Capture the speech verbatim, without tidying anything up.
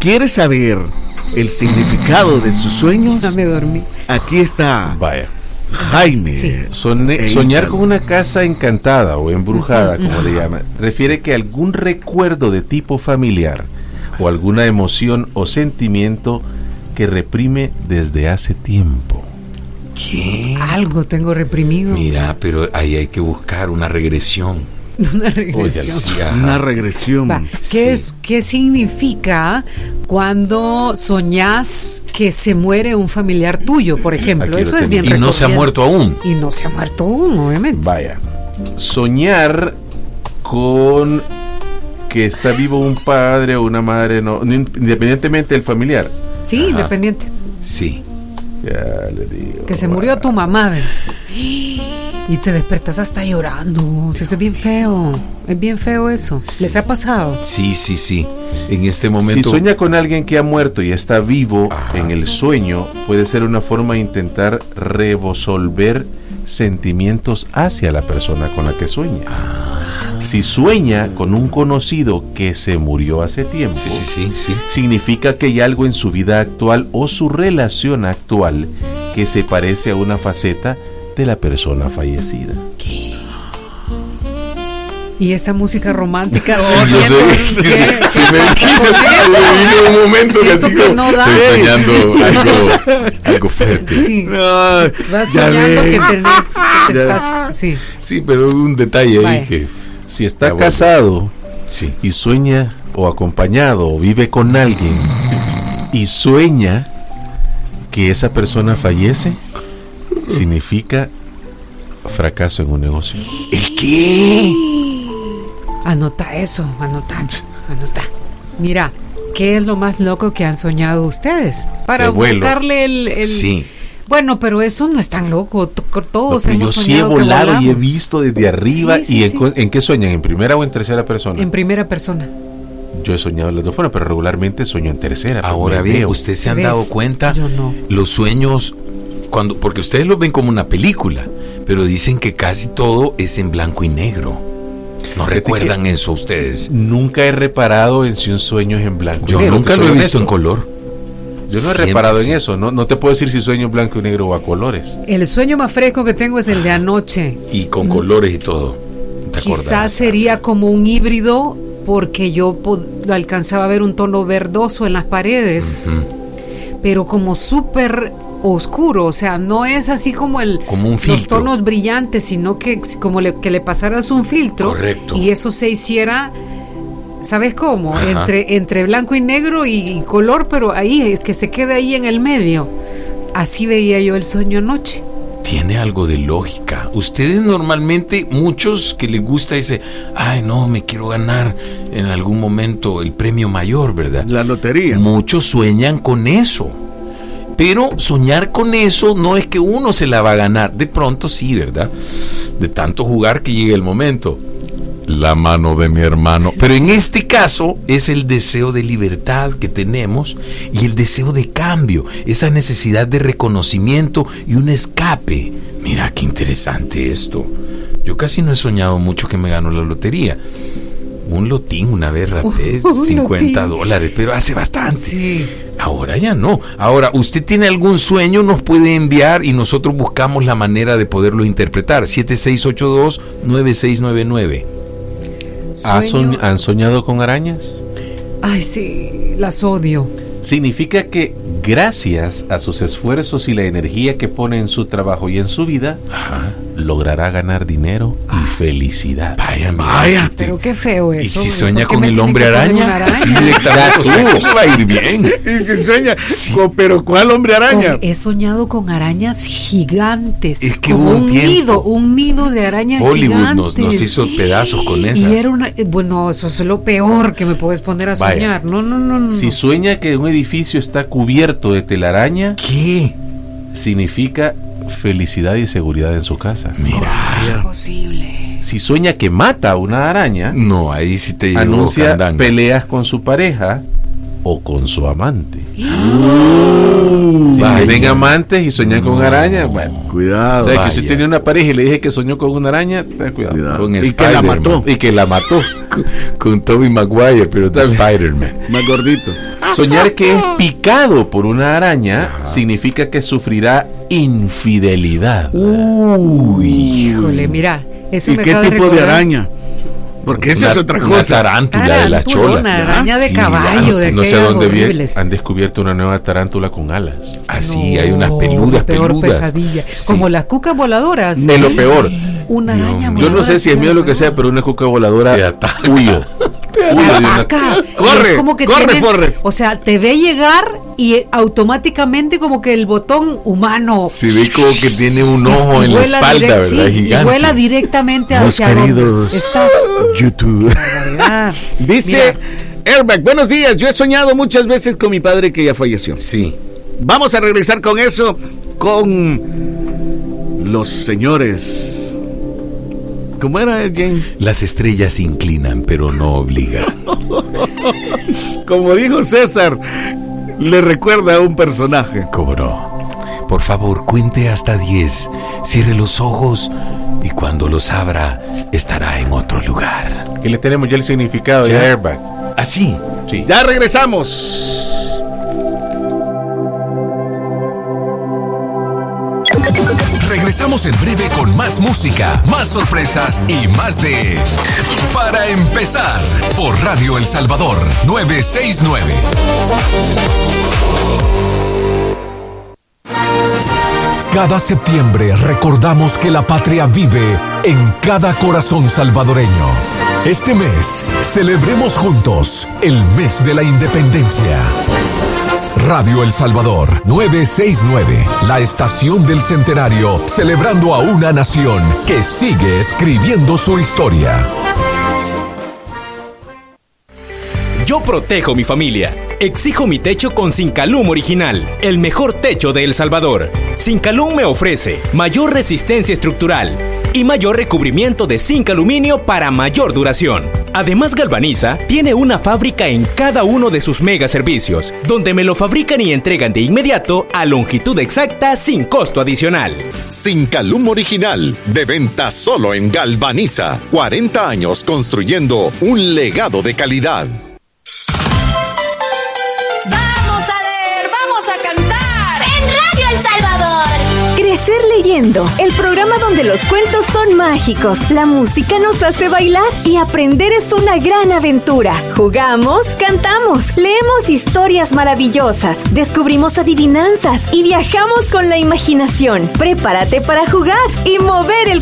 ¿Quiere saber el significado de sus sueños? Ya me dormí. Aquí está. Vaya. Jaime. Sí. Sone, soñar con una casa encantada o embrujada, como le llaman, refiere que algún recuerdo de tipo familiar o alguna emoción o sentimiento que reprime desde hace tiempo. ¿Qué? Algo tengo reprimido. Mira, pero ahí hay que buscar una regresión. Una regresión. Oye, sí, una regresión. Va, ¿Qué, sí. es, ¿Qué significa cuando soñás que se muere un familiar tuyo, por ejemplo? Eso es bien Y no se ha muerto aún. Y no se ha muerto aún, obviamente. Vaya. Soñar con que está vivo un padre o una madre, no, independientemente del familiar. Sí, Ajá. independiente. Sí. Ya le digo. Que se vaya. Murió tu mamá, ¿verdad? Y te despertas hasta llorando. Eso es bien feo. Es bien feo eso. Sí. ¿Les ha pasado? Sí, sí, sí. En este momento. Si sueña con alguien que ha muerto y está vivo Ajá. en el sueño, puede ser una forma de intentar resolver sentimientos hacia la persona con la que sueña. Ah. Si sueña con un conocido que se murió hace tiempo, sí, sí, sí, sí. significa que hay algo en su vida actual o su relación actual que se parece a una faceta de la persona fallecida. ¿Qué? Y esta música romántica. Sí, yo sé. Sí, me vino un momento que así como no estoy soñando algo, algo fuerte. Sí. No, estás soñando que tenés, que te estás, sí. Sí, pero un detalle Vaya. ahí que si está ya, casado bueno. sí. y sueña o acompañado o vive con alguien y sueña que esa persona fallece, significa fracaso en un negocio. ¿El qué? Anota eso, anota, anota. Mira, ¿qué es lo más loco que han soñado ustedes? Para buscarle el, el... Sí. Bueno, pero eso no es tan loco. Todos no, hemos yo soñado sí he volado que y he visto desde arriba. Sí, sí, ¿Y sí. En, en qué sueñan? ¿En primera o en tercera persona? En primera persona. Yo he soñado en las dos formas, pero regularmente sueño en tercera. Ahora bien, ¿ustedes se han ¿Ves? dado cuenta? Yo no. Los sueños, cuando porque ustedes los ven como una película, pero dicen que casi todo es en blanco y negro. ¿No recuerdan eso ustedes? Nunca he reparado en si un sueño es en blanco Yo y negro. Yo nunca lo he visto en color. Yo no he Siempre, reparado en sí. eso, no, no te puedo decir si sueño en blanco y negro o a colores. El sueño más fresco que tengo es el de anoche. Y con colores y todo. ¿Te Quizás acordás? Sería como un híbrido, porque yo pod- lo alcanzaba a ver un tono verdoso en las paredes, uh-huh. pero como súper oscuro, o sea, no es así como el como un los tonos brillantes, sino que como le, que le pasaras un filtro. Correcto. Y eso se hiciera... ¿Sabes cómo? Ajá. Entre entre blanco y negro y, y color, pero ahí, que se quede ahí en el medio. Así veía yo el sueño anoche. Tiene algo de lógica. Ustedes normalmente, muchos que les gusta ese, ay no, me quiero ganar en algún momento el premio mayor, ¿verdad? La lotería. Muchos sueñan con eso. Pero soñar con eso no es que uno se la va a ganar. De pronto sí, ¿verdad? De tanto jugar que llegue el momento. La mano de mi hermano. Pero en este caso es el deseo de libertad que tenemos y el deseo de cambio, esa necesidad de reconocimiento y un escape. Mira qué interesante esto. Yo casi no he soñado mucho que me gano la lotería. Un lotín una vez rapé, uh, cincuenta dólares, pero hace bastante. Sí. Ahora ya no. Ahora, usted tiene algún sueño, nos puede enviar y nosotros buscamos la manera de poderlo interpretar. siete seis ocho dos nueve seis nueve nueve. Soño... ¿Han soñado con arañas? Ay, sí, las odio. Significa que gracias a sus esfuerzos y la energía que pone en su trabajo y en su vida, Ajá. logrará ganar dinero y ah. felicidad. Vaya, vaya. Pero qué feo eso. ¿Y si sueña con el hombre araña? araña? Sí, directamente. Le va a ir bien. Y si sueña, sí. con, pero ¿cuál hombre araña? Con, he soñado con arañas gigantes. Es que como hubo un un tiempo. nido, un nido de arañas Hollywood gigantes. Nos, nos hizo pedazos con esas. Y era una, bueno, eso es lo peor que me puedes poner a vaya. soñar. No, no, no, no. Si sueña que un edificio está cubierto de telaraña, ¿qué? Significa felicidad y seguridad en su casa. Mira, es posible. Si sueña que mata a una araña, no, ahí sí te anuncia peleas con su pareja o con su amante. Si Vaya. tienen amantes y sueñan con arañas, bueno. Cuidado. O sea, que vaya. si usted tiene una pareja y le dije que soñó con una araña, ten cuidado. Cuidado. Con Y que la Spider-Man. mató. Y que la mató. Con, con Tobey Maguire, pero de Spider-Man. Más gordito. Soñar que es picado por una araña significa que sufrirá infidelidad. Uy. Híjole, mira, eso ¿Y me qué acaba de tipo de recordar. araña? Porque esa Una- es otra Una cosa. tarántula de las Tarántula, cholas. una araña de Sí, caballo, no, de no sé aquellas dónde vi- horribles. han descubierto una nueva tarántula con alas. Así, No, hay unas peludas, peor peludas. pesadilla. Sí. Como las cucas voladoras. Es lo peor. Una araña Yo no sé si es miedo o lo que sea, pero una cuca voladora Te ataca. huyo. Huyo de una- Ataca. Y Corre, es como que corre, tienen- Forrest. O sea, te ve llegar y eh, automáticamente como que el botón humano. Se ve como que tiene un ojo y en la vuela espalda, direct- ¿verdad? sí, y Gigante. vuela directamente Mis hacia donde queridos estás. YouTube. Barbaridad. Dice Airbag, buenos días. Yo he soñado muchas veces con mi padre que ya falleció. Sí. Vamos a regresar con eso, con los señores. ¿Cómo era, James? Las estrellas se inclinan, pero no obligan. Como dijo César, le recuerda a un personaje. ¿Cómo no? Por favor, cuente hasta diez. Cierre los ojos y cuando los abra, estará en otro lugar. Y le tenemos ya el significado de Ya. airbag. Así. Sí. Ya regresamos. Regresamos en breve con más música, más sorpresas y más de Para Empezar por Radio El Salvador novecientos sesenta y nueve. Cada septiembre recordamos que la patria vive en cada corazón salvadoreño. Este mes celebremos juntos el mes de la independencia. Radio El Salvador novecientos sesenta y nueve, la estación del centenario, celebrando a una nación que sigue escribiendo su historia. Yo protejo mi familia. Exijo mi techo con Sincalum Original, el mejor techo de El Salvador. Sincalum me ofrece mayor resistencia estructural y mayor recubrimiento de zinc aluminio para mayor duración. Además, Galvaniza tiene una fábrica en cada uno de sus mega servicios, donde me lo fabrican y entregan de inmediato a longitud exacta sin costo adicional. Sincalum Original, de venta solo en Galvaniza. cuarenta años construyendo un legado de calidad. ¡Vamos a leer! ¡Vamos a cantar! En Radio El Salvador. Crecer leyendo, el programa donde los cuentos son mágicos, la música nos hace bailar y aprender es una gran aventura. Jugamos, cantamos, leemos historias maravillosas, descubrimos adivinanzas y viajamos con la imaginación. Prepárate para jugar y mover el